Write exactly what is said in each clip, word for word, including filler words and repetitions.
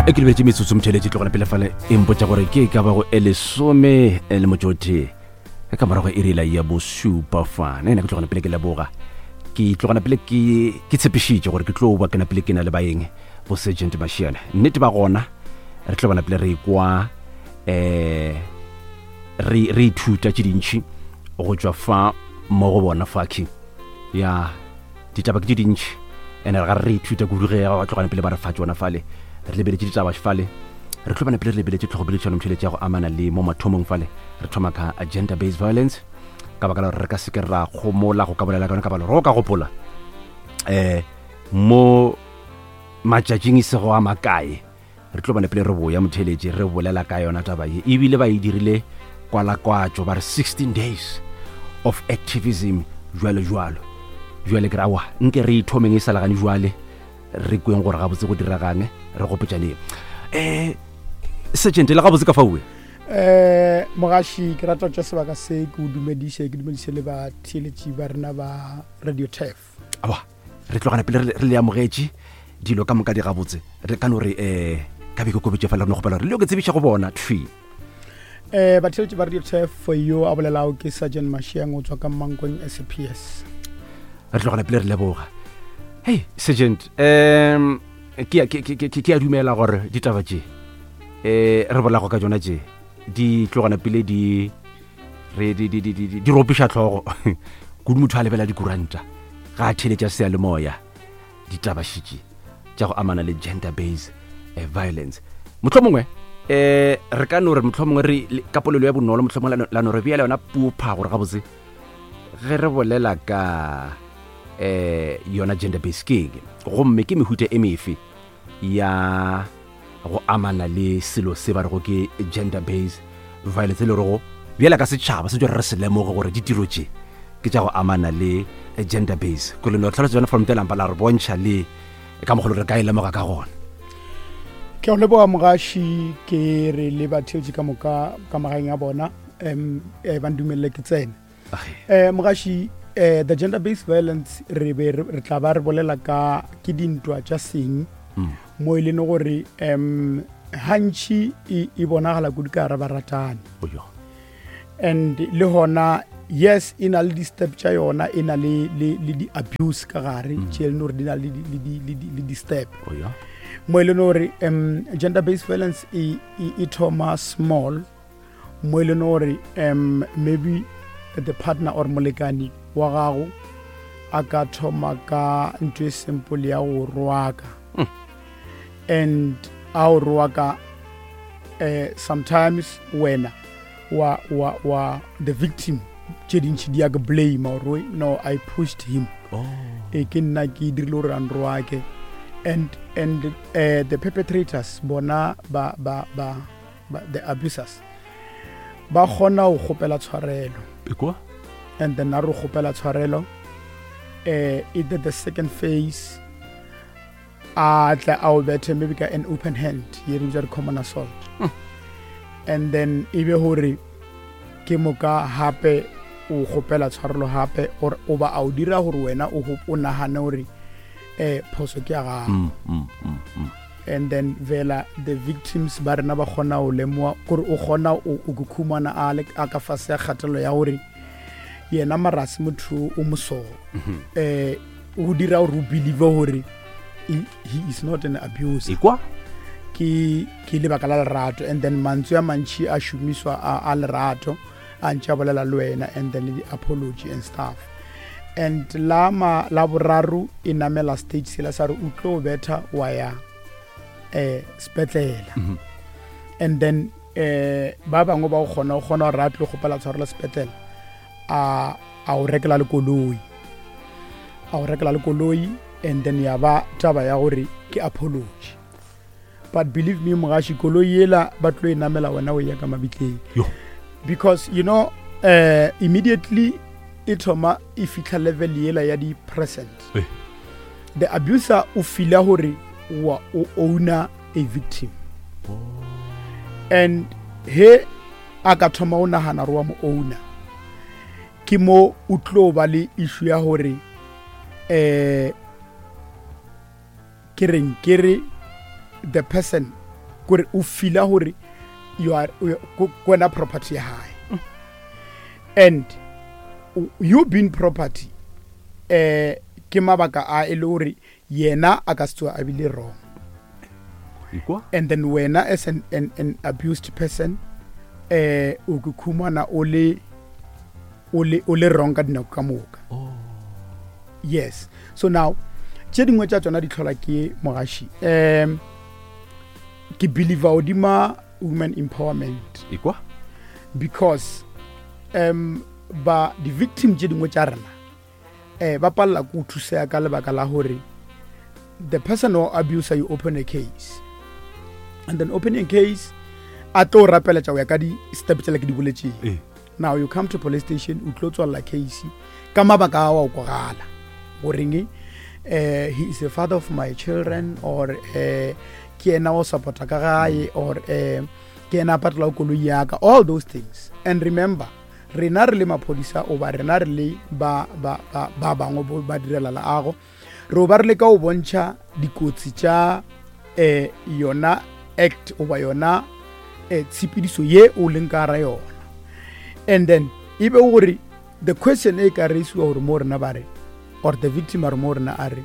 e ke lebetse metsotso mtheletše tlogona pele fale e mpotša gore ke ka bago e lesome le motsote ka morago e rela ya bosupa fane ena ke tlogona pele ke leboga ke tlogana pele ke ke tshepišitše gore ke tlo ba kena pele ke na le baeng bo Sergeant Mashiyane nnete ba gona re tlogana pele re kwa eh re re ithuta tše dintšhi go tšwa fa mo go bona faki ya ditaba ke tše dintšhi ene re ga re ithuta kudu ge ga tlogana pele ba re fa tsona fale re lebeletse ditaba fale re tlhobana pele re lebeletse tlhogobeletšano mtheletše ya go amana le mo mathomong fale re thoma ka agenda based violence ka baka la gore re ka seke ra gomola go ka bolela ka yone ka balo ro ka gopola eh mo matšatšing isego a makae re tlhobana pele re boya mtheletše re bolela ka yona taba ye ebile ba e dirile kwala kwatšo ba re sixteen days of activism jwalo jwalo jwale ke rawa nke re ithomeng e salagane jwale re kweng gore ga botse go diragang re gopetšane eh Sergeant le ga botse ka faue eh mogashi ke rata tša sebaka se ke o dumediše ke dumediše le ba theletši ba rena ba Radio Tef awa re tlogana pele re le amogetše dilo ka moka di ga botse re ka no re eh ka be ke kopetše fa le rena gopela re le ke tsebiša go bona twi eh ba theletši ba Radio Tef for you a bolelao ke Sergeant Mashiyane o tswa ka Mankweng S P S re tlogana pele re leboga hey Sergeant um ke ke ke ke a dumela gore ditaba tše eh re bola go ka jona tše di tlogana pele di re di di di di ropiša tlhogo kudu motho a lebela dikuranta ga a theletša sealemoya ditaba šitše tša go amana le gender based eh, violence mohlomongwe eh re ka no re mohlomongwe re ka polelo ya bonolo mohlomongwe la no re bea le yona pupa gore ga botse ge re bolela ka eh yona gender based king gomme ke mehute e mefe ya go amana le selo se ba re go ke gender based violence le rogo bjela ka setšhaba se jwa re se lemoge gore ditiro tše ke tša go amana le gender based ko le no tlhalosetsa yona from telampa la re bontšha le ka mogolo re ka e lemoga ka gona ke o leboga mogaši ke re le batheletši ka moka ka magaeng a bona em ba ndumelele ke tsene eh mogaši eh the gender based violence re be re tla ba re bolela ka ke dintwa tša seng mo ile no gore em hantši e bonagala kudu ka ra ba ratane and le hona yes ina le di step tša yona ina le le di abuse ka gare tše le no re dina le di le di step mo ile no re em gender based violence e e thoma small mo ile no re em maybe the partner or molekani wa gago a ka thoma ka ntwe simple ya go roaka mm. and a roaka eh sometimes wena wa wa wa the victim jedinchi dia ga blame or no I pushed him oh e ke nna ke dirlo ran roake and and uh, the perpetrators bona ba ba ba, ba the abusers ba khona go gopela tshwarelo ekwa and then a re gopela tshwarelo eh either the second phase a tla a obethe maybe ka an open hand ye re jare common assault hmm. and then e be hore ke moka hape o gopela tshwarelo hape or o ba a o dira hore wena o o nahane hore eh phoso ke aga mm, mm, mm, mm. and then vela the victims ba rena ba gona o lemoa gore o gona o kukhumana a le a ka fase ya kgatelo ya hore yena marasi motho o moso eh o dira o believe hore he is not an abuse ekwa ke ke le bakala lerato and then mantso ya mantshi a shumiswa a lerato a ntša bolela le wena and then the apology and stuff and lama la boraru inamela stage sela sa re utlo beta wa ya eh spetlela mm -hmm. and then eh ba bangwe ba go gona go gona ra tlo go pala tshwarela spetlela a a o rekela le koloi a o rekela le koloi and then ya ba taba ya gore ke apology but believe me mogashi koloi yela ba tlo inamela wena o ya ka mabitleng yo because you know uh, immediately itoma ifika level yela ya di present hey. The abuser o fila hore wa o owner a victim oh. and he aka thoma o nahana ro wa mo owner ke mo utlo ba le issue ya hore eh kereng kere the person kore o fila hore you are kwena property high mm. and you being property eh ke mabaka a ele hore yena a ka tswa a bile wrong Ikwa? And then wena as an, an, an abused person eh o kukhumana ole ole ole wrong ka dinako ka moka. Oh. Yes. So now tse dingwe tsa tsona di tlhola ke mogashi um ke believe odima women empowerment Ikwa? because um ba di victim tse dingwe tsa rena eh ba palla ku thusa ka lebaka la hore the person or abuser you open a case and then opening a case a to rapela tsa ya ka di step tse like di boletse eh. Now you come to police station u tlo tswalla case ka mabaka wa go gala goreng eh he is a father of my children or eh ke ena o support ka gae or eh ke ena patla ko lo yaka all those things. And remember rena re le maphodisa o ba rena re le ba ba ba bangwe ba direla la ago ro ba re le ka o bontsha dikotsi tsa eh yona act o ba yona eh tshipidiso ye o leng ka ra yona. And then ibe uri the question e ka raise wa more na bare or the victim are more na are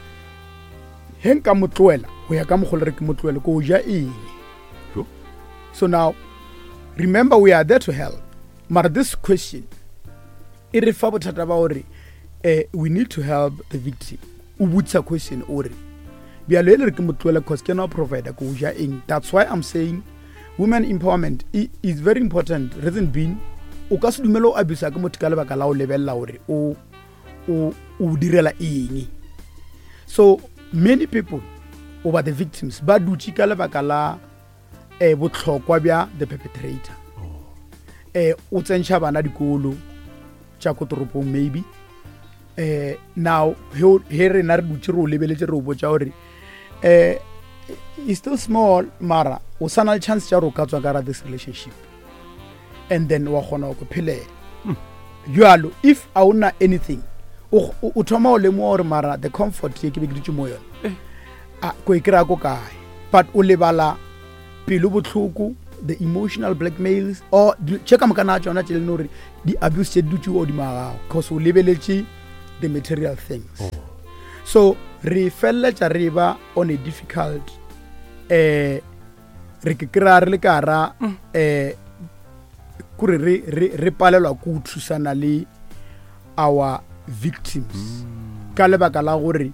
hen ka motloela ho ya ka mogolere ke motloela ko ja eng. Sure. So now remember we are there to help. But this question it refer bothata ba ore eh we need to help the victim. U butsa question ore bia le le ke motloela cause ke no provider ko ja eng. That's why I'm saying women empowerment is very important. Reason being o ka se dumelo abuse ka motho ka lebaka la o lebella hore o o o direla eng. So many people over the victims ba dutse ka lebaka la eh botlhokwa bya the perpetrator. Oh. Eh o tsentšha bana dikolo tša ko toropong maybe eh now he re na re dutse re o lebeletse re o botsa hore eh is still small mara o sana chance tša ro ka tswa ka ra this relationship and then wa gona go phelela yalo if auna anything o o thoma o le mo re mara the comfort ye ke be ke ditse mo yona a ko ikra ko kae but o lebala pelo botlhoko the emotional blackmails or check am kana tsona tse le no re di abuse tse dutse o di magago cause o lebeletse the material things. Oh. So re fella tsa re ba on a difficult eh re ke kra re le kara eh kure re re re palelwa ku thusana le our victims mm. ka lebaka la gore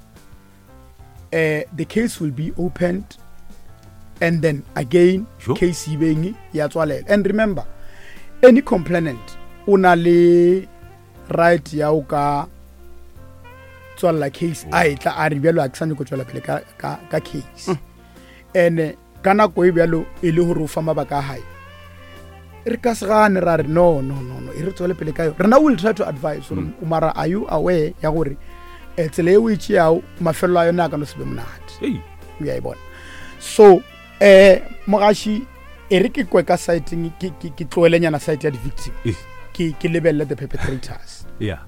eh the case will be opened and then again sure. Case ibeng ya tswalela. And remember any complainant una le right ya o ka tswala case oh. A itla a re bjalo a tsane go tswala pele ka ka, ka case mm. And kana go e bjalo e le hore o fa mabaka hae re ka sgane ra re no no no no e re tswele pele ka yo rena will try to advise mm. Umara are you aware ya gore etsele e witsi ya mafelo a yona ka no sebe monate hey we are born. So eh mogashi e re ke kwe ka sighting ke ke tloelenyana site ya the victim ke ke lebelle the perpetrators yeah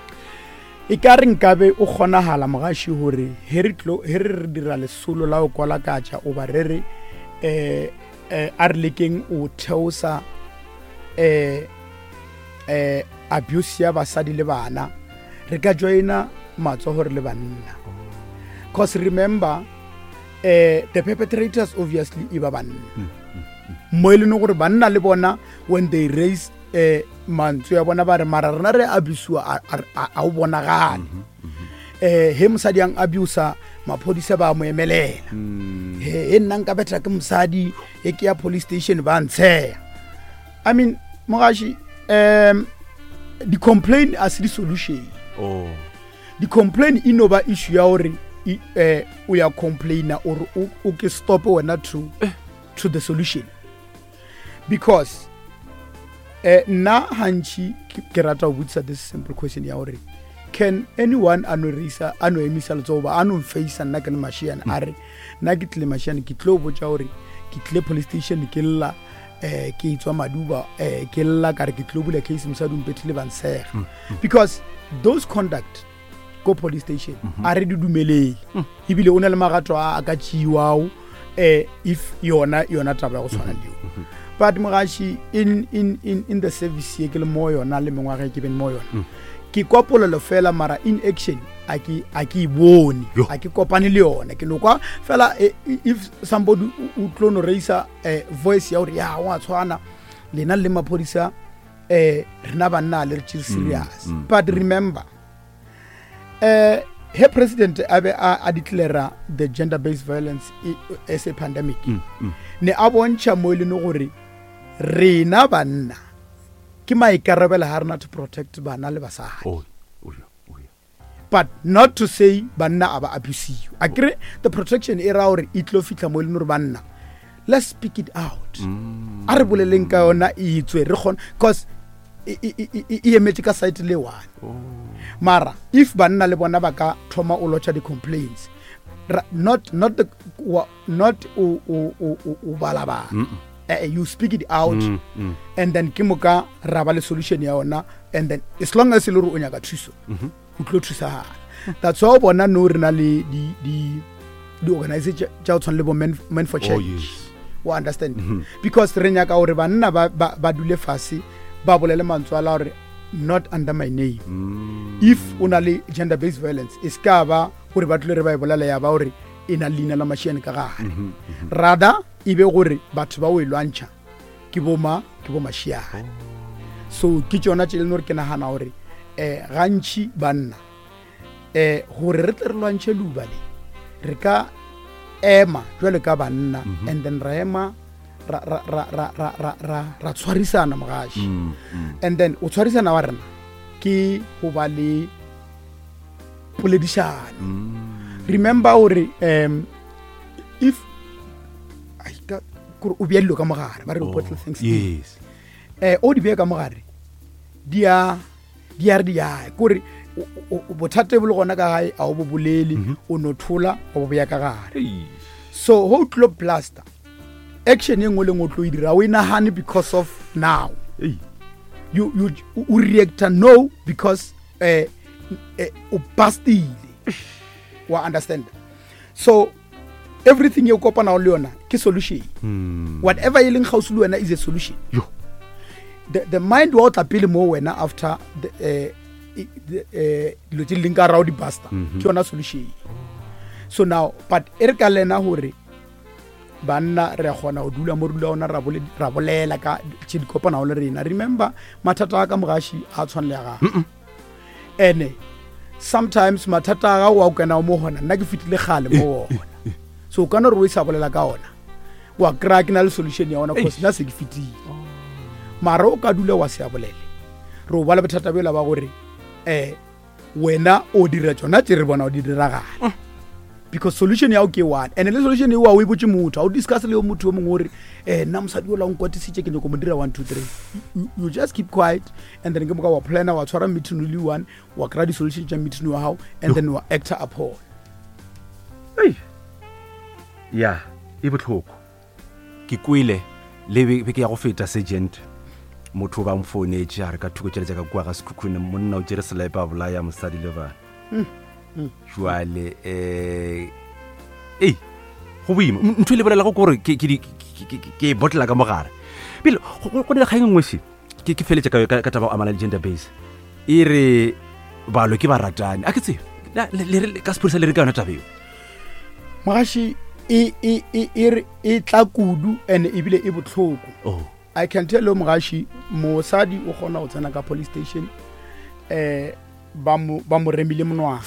e ka re nkabe o gona hala mogashi hore he re tlo he re dira le solo la o kola kacha o ba re re eh eh a re lekeng o theosa eh eh abuse ya basadi le bana re ka joina matso hore le banna cause remember eh the perpetrators obviously iba banna mo ile no gore banna le bona when they raise eh mantso ya bona ba re mara rena re abuse a a o bona gane eh he mosadi yang abusa maphodisa ba mo emelela he e nna nka betla ke mosadi e ke ya police station ba ntshe. I mean mogashi um the complaint as the solution. Oh the complaint inova issue ya hore eh o ya complainer or o ke stop wena to to the solution because eh na hanchi ke rata o butsa this simple question ya hore can anyone anorisa ano emisa letsoba ano face nna ke machine are na ke tle machine ke tlo botsa hore ke tle police station ke lla eh ke itswa maduba eh ke lla ka re ke tlo bula case msadu mpetile bansega because those conduct go police station are di dumelele ibile ona le magato a ka tšiwao eh if yona yona taba go tshwana le but mogashi in in in in the service ye ke le mo yona le mengwa ga ke ben mo yona ke kopolo le fela mara in action a ke a ke bone a ke kopane le yona ke no kwa fela if somebody u tlono raise a voice ya uri ya wa tshwana lena le mapodisa eh rena banna le re serious but remember eh her president abe a declare the gender based violence as a pandemic ne a bontsha mo ile no gore rena banna ke maikarabela ha rena to protect bana le basadi oh but not to say banna aba abuse you agree the protection era or itlo fitla mo ile no banna let's speak it out a re boleleng ka yona e itswe re khona cause e emetse ka site le one mara if banna le bona ba ka thoma o lotcha di complaints not not the not o o o balaba uh, you speak it out mm, mm. and then kimoka raba le solution ya ona and then as long as le ro o nyaka thuso o tlo thusa that's why bona no rena le di di di organization ja tshwana le bo men, men for change oh, yes. We understand mm-hmm. because re nyaka hore banna ba ba dule fase ba bolele mantswala hore not under my name mm. if una le gender based violence iska ba hore ba dule re ba bolala ya ba hore ina lina la machine ka gare mm -hmm. rada ibe gore batho ba o ilwantsha ke boma ke boma shia oh. so ke tsona tse le nore ke nagana hore eh gantshi banna eh hore re tle re lwantshe lubale re ka ema jwale ka banna mm -hmm. and then ra ema ra ra ra ra ra ra ra ra tshwarisana mogashi mm -hmm. and then o tshwarisana wa rena ke ho ba le politician mm. remember ore um if I got o bielo ka mogare ba re o bottle things yes eh o di be ka mogare dia dia dia kore o bothate bo le gona ka gae a o bo bolele o no thola o bo ya ka gare so ho tlo plaster action engwe le ngotlo e dira o inahane because of now hey. you you u react no because eh o bastile wa understand so everything you kopana o leona ke solution hmm. whatever you leng khausu le wena is a solution yo the the mind wa tla pele mo wena after the eh eh lo tse linka ra o di basta ke yona solution so now but erika lena hore banna re gona o dula mo dula ona ra bole ra bolela ka tse di kopana o le rena remember mathata ka mogashi a tshwanela ga ene sometimes mathata ga wa kana mo hona nna ke fitile gale mo ona so kana re o isa bolela ka ona wa crack na le solution ya ona cause na se ke fitile mara o ka dula wa se ya bolele re o bala bothata bela ba gore eh wena o dira tsona tse re bona o di dira ga because solution ya o ke one and the solution e wa o ibotse motho o discuss le motho mo ngore eh nna mosadi o la nkwatisitse ke go mo dira one two three you, you just keep quiet and then ke moka wa planner wa tshwara meeting le one wa credit solution ja meeting wa how and then wa act upon hey ya e botlhoko ke kwile le be ke ya go feta sergeant motho ba mfone tse a re ka thuko tšheletse ka kwa ga sekhukhune monna o tsere selepa bola ya mosadi le bana jwale eh eh go boima ntwe le bolela go gore ke ke ke botla ka mogare pele go ne ga engwe se ke ke feletse ka ka taba amana le gender base e re balo ke ba ratane a ke tse le ka spurisa le re ka yona tabeo magashi e e e e tla kudu ene e bile e botlhoko oh I can tell you mogashi mosadi o gona go tsena ka police station eh ba mo ba mo remile monwa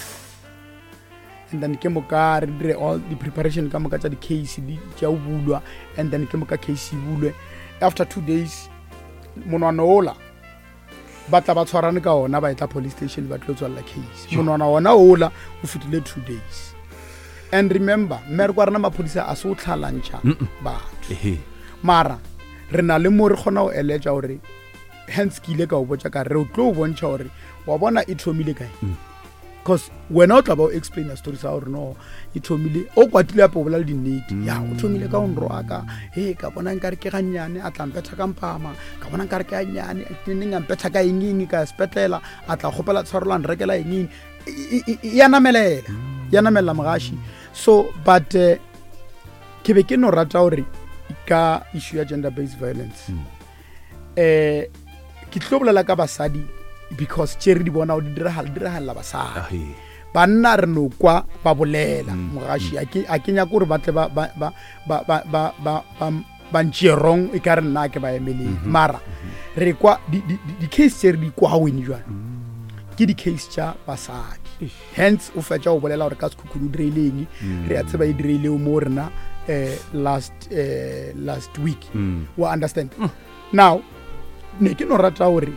and then ke moka re dire all the preparation ka moka tsa di case di tja o bulwa and then ke moka case bulwe after two days monwana ola ba tla ba tshwarane ka ona ba etla police station ba tlo tswalla case monwana ona ola o fitile two days and remember mer kwa rena maphodisa a se o tlhalantsha batho ehe mara re na le mo re gona o eletsa hore hence kile ka o botsa ka re o tlo o bontsha hore wa bona e thomile kae because when out about explain a story sa hore no e thomile o kwatile apo bola le di nnete ya o thomile ka onro aka he ka bona nkare ke ganyane a tla mpetha ka mpama ka bona nkare ke ganyane ke neng mpetha ka enging ka spetlela a tla gopela tshwarela nrekela enging ya namelela ya namela mogashi so but uh, ke be ke no rata gore ka issue ya gender based violence mm. eh ke tlo bolela ka basadi because cherry di bona o di diragala diragala basadi banna re no kwa ba bolela mogashi a ke a kenya gore ba tle ba ba ba ba ba ba ba ba ntšerong e ka re nna ke ba emele mara re kwa di di case cherry di kwa wini jwana ke di case tša basadi hence o fetša o bolela gore ka sekhukhudi o direileng re a tseba e direile mo rena eh last eh last week we understand now ne ke no rata gore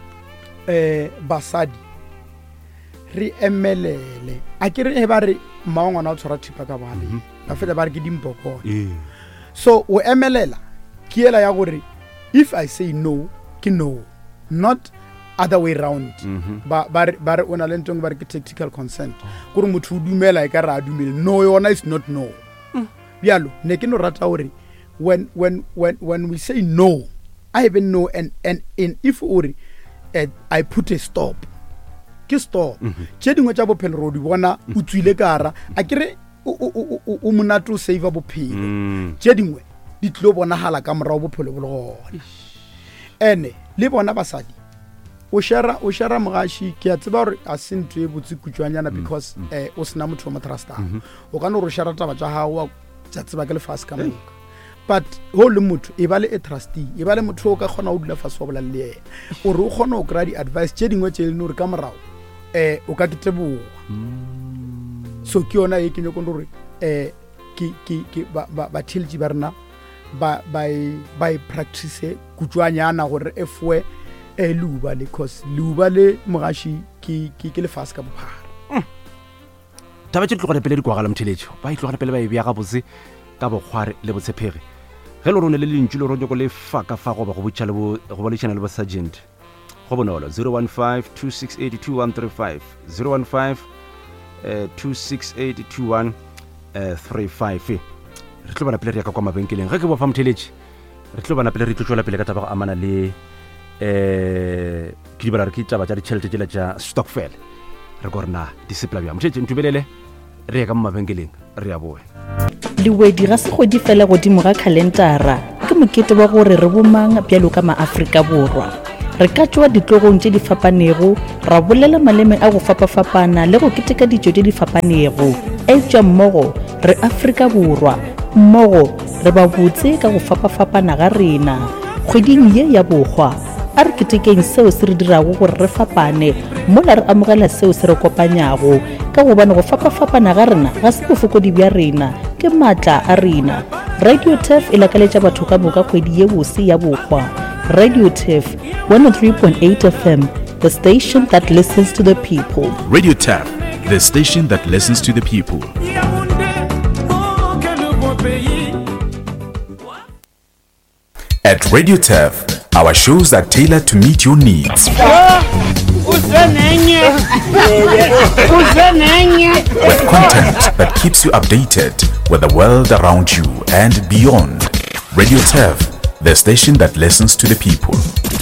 eh basadi re emelele a ke re e ba re maongwana o tshwara thipa ka bale ba fela ba re ke dimpoko so o emelela ke ela ya gore if I say no ke no not other way round ba ba ba re ona le ntong ba re ke tactical consent gore motho o dumela e ka ra dumela no yona is not no bialo ne ke no rata gore when when when when we say no I even know and and in if ori uh, I put a stop ke stop tše dingwe tša bophelo ro di bona o tswile kara a kere o monato save bophelo tše dingwe di tlo bonagala ka morao bophelo bo le gona ene le bona basadi o shara o shara mogashi ke a tseba gore a sentwe e botse kutswanyana because eh o sena motho wa trust o ka no ro shara taba tša gago tša tseba ke le fast ka moka but ho le motho e ba le a trustee e ba le motho o ka kgona o dula fase wa bola le yena o re o kgona o kry di advice tše dingwe tše le no re ka morao eh o ka kiteboga so ke yona e ke nyoko gore eh ke ke ke ba ba thelji ba rena ba ba ba practice kutswanyana gore efwe e luba le cause luba le mogashi ke ke ke le fase ka bophara taba tše tlogela pele di kwagala mtheletšo ba itlogela pele ba e bea gabotse ka bokgware le botshepegi ge le rone le lentšu le ronyoko le faka fa go ba go botša le go ba lešana le ba sergeant go bonolo zero one five two six eight two one three five zero one five two six eight two one three five re tlo bana pele re ya ka kwa mabenkeleng ge ke bofa mtheletše re tlo bana pele re tlo tšwela pele ka taba go amana le eh ke dibala re ke taba tša ditšhelete tšela tša stockfel re go rena di sepela bja mtheletše ntubelele re ya ka mabenkeleng re ya boe lewedi ga se go di fela godimo ga kalendara ke mokete wa gore re bomang bjalo ka maafrika borwa re ka tšwa ditlogong tše di fapanego ra bolela maleme a go fapafapana le go keteka dijo tše di fapanego e tšwa mmogo re Afrika Borwa mmogo re ba botse ka go fapafapana ga rena kgweding ye ya bogwa a re ketekeng seo se re dirago gore re fapane mola re amogela seo se re kopanyago ka gobane go fapafapana ga rena ga se bofokodi bja rena ke maatla a rena Radio T F e lakaletša batho ka moka kgwedi ye bose ya bogwa Radio T F one oh three point eight F M, the station that listens to the people. Radio T F, the station that listens to the people. At Radio T F, our shows are tailored to meet your needs. With content that keeps you updated with the world around you and beyond. Radio T F, the station that listens to the people.